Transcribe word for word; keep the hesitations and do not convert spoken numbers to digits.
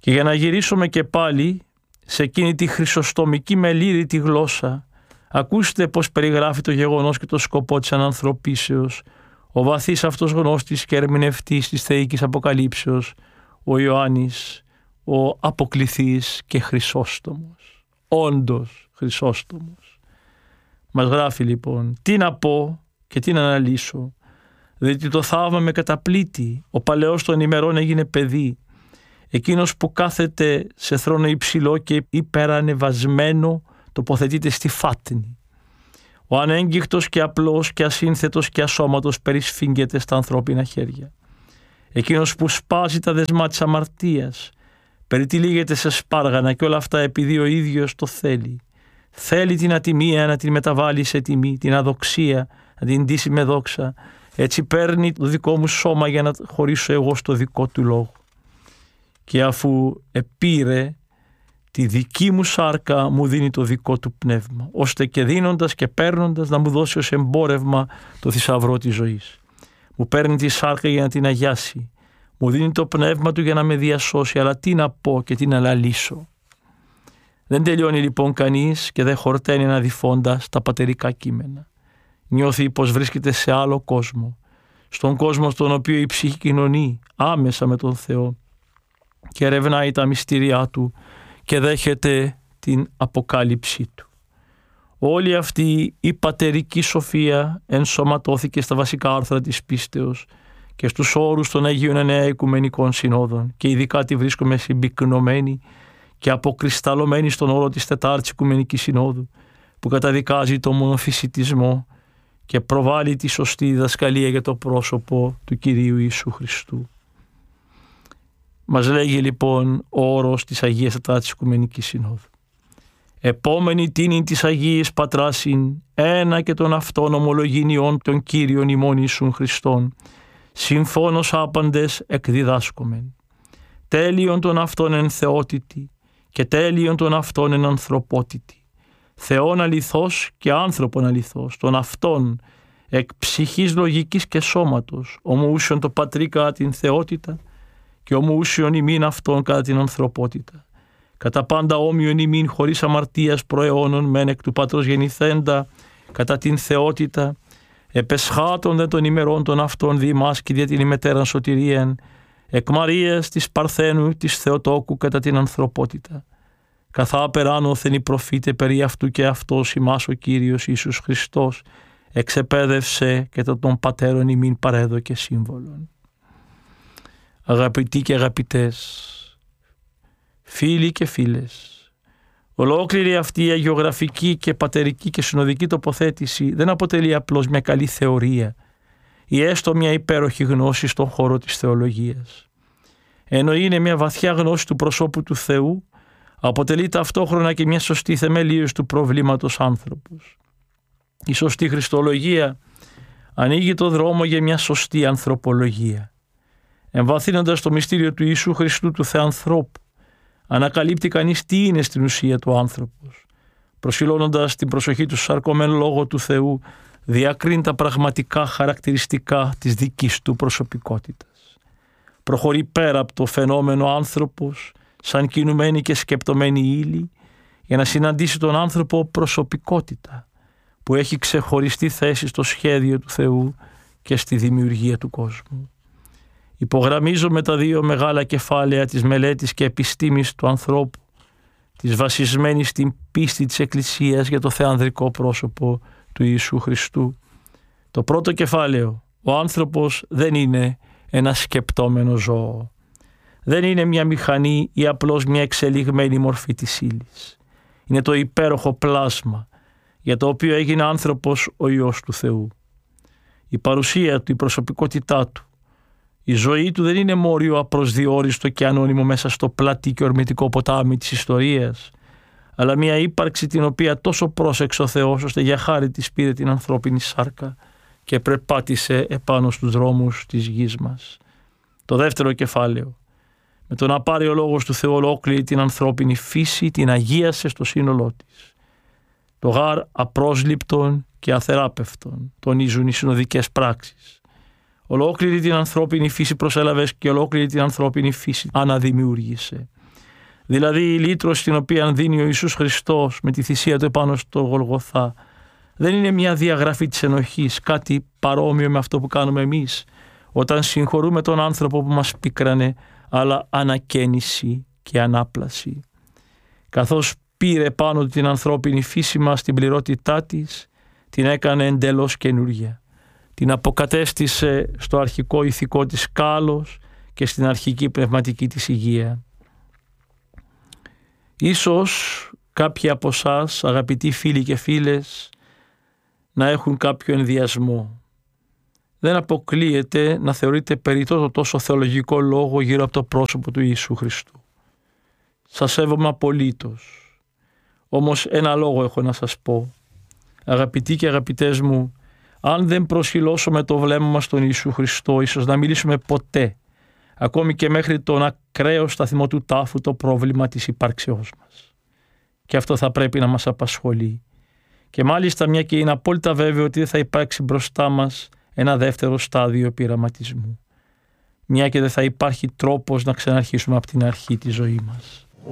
Και για να γυρίσουμε και πάλι σε εκείνη τη χρυσοστομική μελήρητη γλώσσα, ακούστε πως περιγράφει το γεγονός και το σκοπό της ανανθρωπίσεως ο βαθύς αυτός γνώστης και ερμηνευτής της θεϊκής αποκαλύψεως, ο Ιωάννης, ο αποκληθής και Χρυσόστομος. Όντως Χρυσόστομος. Μας γράφει λοιπόν, τι να πω και τι να αναλύσω, διότι το θαύμα με καταπλήττει, ο παλαιός των ημερών έγινε παιδί, εκείνος που κάθεται σε θρόνο υψηλό και υπερανεβασμένο τοποθετείται στη φάτνη. Ο ανέγκυχτος και απλός και ασύνθετος και ασώματος περισφίγγεται στα ανθρώπινα χέρια. Εκείνος που σπάζει τα δεσμά της αμαρτίας, περιτυλίγεται σε σπάργανα και όλα αυτά επειδή ο ίδιος το θέλει. Θέλει την ατιμία να την μεταβάλει σε τιμή, την αδοξία να την ντύσει με δόξα. Έτσι παίρνει το δικό μου σώμα για να χωρίσω εγώ στο δικό του λόγο. Και αφού επήρε τη δική μου σάρκα, μου δίνει το δικό του πνεύμα, ώστε και δίνοντας και παίρνοντας να μου δώσει ως εμπόρευμα το θησαυρό της ζωής. Μου παίρνει τη σάρκα για να την αγιάσει, μου δίνει το πνεύμα του για να με διασώσει, αλλά τι να πω και τι να λαλήσω. Δεν τελειώνει λοιπόν κανείς και δεν χορταίνει αναδιφώντας τα πατερικά κείμενα. Νιώθει πως βρίσκεται σε άλλο κόσμο, στον κόσμο στον οποίο η ψυχή κοινωνεί άμεσα με τον Θεό και ερευνάει τα μυστήριά του και δέχεται την αποκάλυψή του. Όλη αυτή η πατερική σοφία ενσωματώθηκε στα βασικά άρθρα της πίστεως και στους όρους των Αγίων Εννέα Οικουμενικών Συνόδων και ειδικά τη βρίσκουμε συμπυκνωμένη και αποκρισταλωμένη στον όρο της Τετάρτης Οικουμενικής Συνόδου που καταδικάζει τον μονοφυσιτισμό και προβάλλει τη σωστή διδασκαλία για το πρόσωπο του Κυρίου Ιησού Χριστού. Μας λέγει λοιπόν ο όρος της Αγίας Τετάρτης Οικουμενικής Συνόδου. Επόμενη τίνη της Αγίας Πατράσιν, ένα και των αυτών ομολογηνιών των Κύριων ημών Ιησούν Χριστών, συμφώνως άπαντες εκδιδάσκομεν. Τέλειον των αυτών εν θεότητη και τέλειον των αυτών εν ανθρωπότητη. Θεόν αληθώς και άνθρωπον αληθώς, των αυτών εκ ψυχής λογικής και σώματος, ομοούσιον το πατρί κατά την θεότητα και ομοούσιον ημίν αυτών κατά την ανθρωπότητα. Κατά πάντα όμοιον ημίν χωρίς αμαρτίας προαιώνων μεν εκ του Πατρός γεννηθέντα κατά την θεότητα, επεσχάτων δε των ημερών των αυτών δι' ημάς και δια την ημετέραν σωτηρίαν, εκ Μαρίας της Παρθένου της Θεοτόκου κατά την ανθρωπότητα. Καθά περάνωθεν οι προφήτε περί αυτού και αυτός ημάς ο Κύριος Ιησούς Χριστός εξεπέδευσε και το των πατέρων ημίν παρέδωκε σύμβολον. Αγαπητοί και αγαπητές, φίλοι και φίλες, ολόκληρη αυτή η αγιογραφική και πατερική και συνοδική τοποθέτηση δεν αποτελεί απλώς μια καλή θεωρία ή έστω μια υπέροχη γνώση στον χώρο της θεολογίας. Ενώ είναι μια βαθιά γνώση του προσώπου του Θεού, αποτελεί ταυτόχρονα και μια σωστή θεμελίωση του προβλήματος άνθρωπος. Η σωστή χριστολογία ανοίγει το δρόμο για μια σωστή ανθρωπολογία. Εμβαθύνοντας το μυστήριο του Ιησού Χριστού του Θεανθρώπου, ανακαλύπτει κανείς τι είναι στην ουσία του άνθρωπος. Προσιλώνοντας την προσοχή του σαρκωμένου λόγο του Θεού, διακρίνει τα πραγματικά χαρακτηριστικά της δικής του προσωπικότητας. Προχωρεί πέρα από το φαινόμενο άνθρωπος, σαν κινουμένη και σκεπτομένη ύλη, για να συναντήσει τον άνθρωπο προσωπικότητα, που έχει ξεχωριστή θέση στο σχέδιο του Θεού και στη δημιουργία του κόσμου. Υπογραμμίζω με τα δύο μεγάλα κεφάλαια της μελέτης και επιστήμης του ανθρώπου, της βασισμένης στην πίστη της Εκκλησίας για το θεανδρικό πρόσωπο του Ιησού Χριστού. Το πρώτο κεφάλαιο, ο άνθρωπος δεν είναι ένα σκεπτόμενο ζώο. Δεν είναι μια μηχανή ή απλώς μια εξελιγμένη μορφή της ύλης. Είναι το υπέροχο πλάσμα για το οποίο έγινε άνθρωπος ο Υιός του Θεού. Η παρουσία του, η προσωπικότητά του, η ζωή του δεν είναι μόριο απροσδιόριστο και ανώνυμο μέσα στο πλατή και ορμητικό ποτάμι της ιστορίας, αλλά μια ύπαρξη την οποία τόσο πρόσεξε ο Θεός ώστε για χάρη της πήρε την ανθρώπινη σάρκα και περπάτησε επάνω στους δρόμους της γης μας. Το δεύτερο κεφάλαιο, με το να πάρει ο λόγος του Θεού ολόκληρη την ανθρώπινη φύση, την αγίασε στο σύνολό της. Το γάρ απρόσληπτον και αθεράπευτον τονίζουν οι συνοδικές πράξεις. Ολόκληρη την ανθρώπινη φύση προσέλαβες και ολόκληρη την ανθρώπινη φύση αναδημιούργησε. Δηλαδή η λύτρωση την οποία δίνει ο Ιησούς Χριστός με τη θυσία του επάνω στο Γολγοθά δεν είναι μια διαγραφή της ενοχής, κάτι παρόμοιο με αυτό που κάνουμε εμείς όταν συγχωρούμε τον άνθρωπο που μας πίκρανε, αλλά ανακαίνιση και ανάπλαση. Καθώς πήρε πάνω του την ανθρώπινη φύση μας, την πληρότητά της, την έκανε εντελώς καινούρια. Την αποκατέστησε στο αρχικό ηθικό της κάλος και στην αρχική πνευματική της υγεία. Ίσως κάποιοι από εσάς, αγαπητοί φίλοι και φίλες, να έχουν κάποιο ενδιασμό. Δεν αποκλείεται να θεωρείτε περιττό το τόσο θεολογικό λόγο γύρω από το πρόσωπο του Ιησού Χριστού. Σας σέβομαι απολύτως. Όμως ένα λόγο έχω να σας πω. Αγαπητοί και αγαπητές μου, αν δεν προσιλώσουμε το βλέμμα μας στον Ιησού Χριστό, ίσως να μιλήσουμε ποτέ, ακόμη και μέχρι τον ακραίο σταθμό του τάφου, το πρόβλημα της υπάρξεώς μας. Και αυτό θα πρέπει να μας απασχολεί. Και μάλιστα μια και είναι απόλυτα βέβαιο ότι δεν θα υπάρξει μπροστά μας ένα δεύτερο στάδιο πειραματισμού. Μια και δεν θα υπάρχει τρόπος να ξαναρχίσουμε από την αρχή τη ζωή μας.